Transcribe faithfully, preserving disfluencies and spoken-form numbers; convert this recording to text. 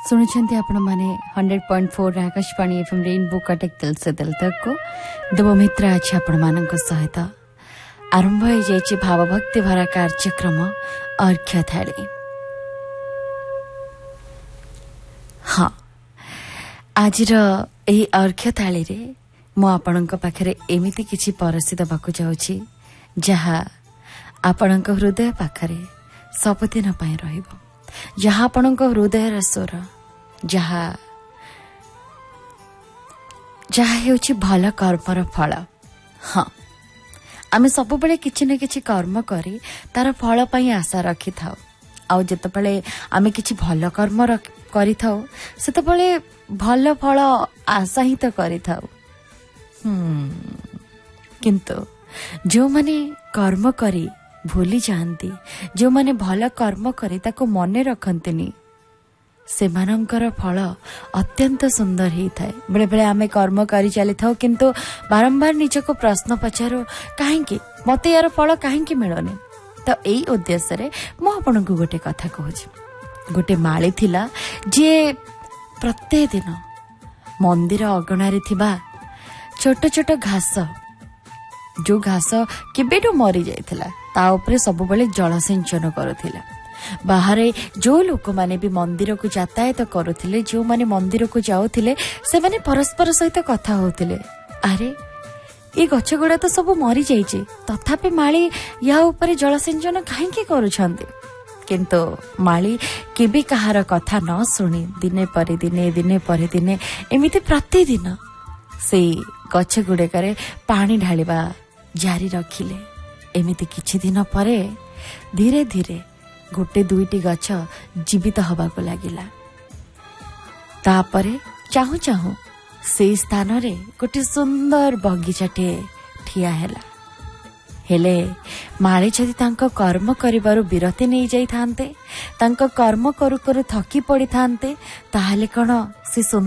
शुणुंट आपण मैंने hundred point four Akashvani FM rainbow Cuttack दिल से दिल तक को देवमित्र आज आपण मान सहित आरंभ हो जाए भावभक्ति भरा कार्यक्रम अर्घ्य थाली। हाँ, आज यही अर्घ्य थाली रे मु आपण पाखरे एमिति किछि परसी दबाकु जाउछि जहा आपण हृदय पाखरे सबुदिन पाई रहिबो, जहा आपण हृदय स्वर जहा जहा हेउछि भल कर्मर फल। हाँ, आमे सब बेले किछि न किछि कर्म करी तार फल पई आशा रखि थाउ। आउ जते बेले आमे किछि भल कर्म करि थाउ सेते बेले भल फल आशा ही तो करि थाउ। हम्म किंतु जो माने कर्म करी भूली जाती, जो माने भल कर्म करे ताको मने रखंतिनी, सेमानंकर फल अत्यंत सुंदर ही थाए। बेले बेले आमे कर्म करी चली थाउ किंतु बारंबार निजको प्रश्न पचारो काहेकि मते यार फल काहेकि मिलनी। तो एई उद्देश्य रे मु आपनकु गोटे कथा कहूछि। गोटे माली थिला जे प्रत्येक दिन मंदिर अगणारे थिबा छोट छोट घास, जो घास केबेटू मरी जाइथिला ता उपरे सब बेले जलसिंचन करुथिला। बाहर जो लोक माने भी मंदिर को यातायात करुथिले, जो माने मंदिर को जाउथिले से माने परस्पर सहित कथा होथिले, अरे ये गछ गुड़ा तो सब मरी जाइए तथापि माली या ऊपर जलसिंचन काहेकि करूछंती। किंतु माली केबे कहार कथा न सुनी दिने पर दिने दिने पर दिने एमिति प्रतिदिन से गछ गुड़े पानी ढालिबा जारी रखिले। एमिति किछि दिन परे धीरे धीरे गोटे दुईटी गछ जीवित हबाको लागिला। तापरे चाहू चाहू से स्थान रे गोटे सुंदर बगीचाटे ठिया हैला। हेले माली जदि तांको कर्म करिबारु विरति नहीं जाई थांते, तांको कर्म करू करू थकी पड़ी थांते, ताहाले कोन से